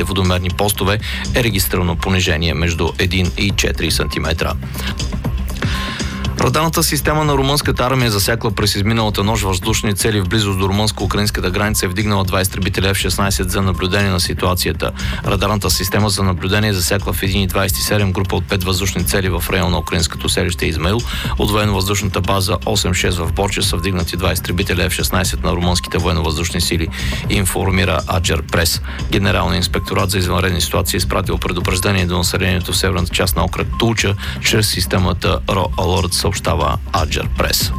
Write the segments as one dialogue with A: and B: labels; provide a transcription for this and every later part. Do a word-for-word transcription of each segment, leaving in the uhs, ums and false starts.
A: основните водомерни постове е регистрирано понижение между един и четири сантиметра. Радарната система на румънската армия е засякла през изминалата нощ въздушни цели в близост до румънско-украинската граница и е вдигнала два изтребителя Еф шестнайсет за наблюдение на ситуацията. Радарната система за наблюдение е засякла в един двайсет и седем група от пет въздушни цели в района на украинското селище Измаил. От военно-въздушната база осем шест в Борча са вдигнати два изтребителя Еф шестнайсет на румънските военно-въздушни сили, информира Аджер Прес. Генералният инспекторат за извънредни ситуации е изпратил предупреждение до населението в северната част на окръг Тулча чрез системата Ро Алърт, съобщава Аджер Прес.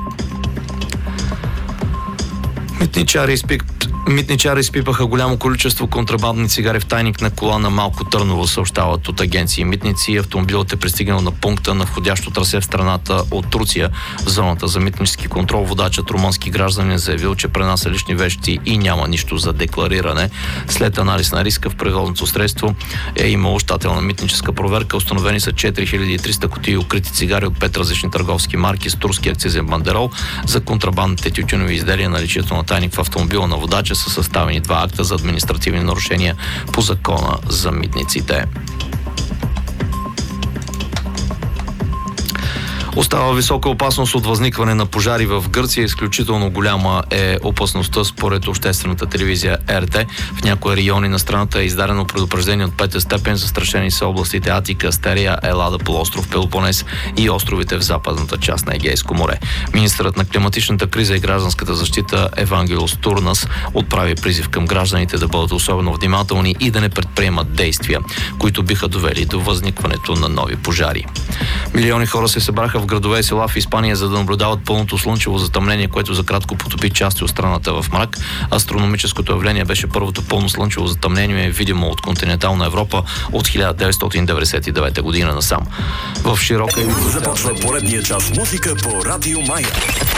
A: Митничари изпик... Митничари изпипаха голямо количество контрабандни цигари в тайник на кола на Малко Търново, съобщават от агенции Митници. Автомобилът е пристигнал на пункта на входящо трасе в страната от Турция. В зоната за митнически контрол водачът румънски гражданин заявил, че пренася лични вещи и няма нищо за деклариране. След анализ на риска в превозното средство е имало щателна митническа проверка. Установени са четири хиляди и триста кутии укрити цигари от пет различни търговски марки с турски акцизен бандерол. За контрабандните тютюневи изделия, наличието на тайник в автомобила на водача, са съставени два акта за административни нарушения по закона за митниците. Остава висока опасност от възникване на пожари в Гърция. Изключително голяма е опасността според обществената телевизия Ер Те. В някои райони на страната е издадено предупреждение от пета степен. Застрашени са областите Атика, Астерия, Елада, полуостров Пелопонес и островите в западната част на Егейско море. Министърът на климатичната криза и гражданската защита Евангелос Турнас отправи призив към гражданите да бъдат особено внимателни и да не предприемат действия, които биха довели до възникването на нови пожари. Милиони хора се събраха в градове и села в Испания, за да наблюдават пълното слънчево затъмнение, което за кратко потопи части от страната в мрак. Астрономическото явление беше първото пълно слънчево затъмнение, видимо от континентална Европа от хиляда деветстотин деветдесет и девета година насам. В широка и...
B: Започва поредния час музика по Радио Мая.